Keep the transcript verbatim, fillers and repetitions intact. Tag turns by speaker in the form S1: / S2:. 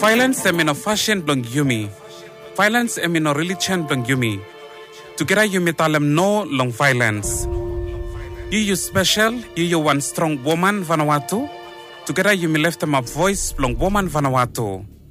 S1: Violence em no fashion blong yumi. Violence em no religion blong yumi. Together yumi talem no long violence. You you special, you you one strong woman Vanuatu. Together yumi left them a voice blong woman Vanuatu.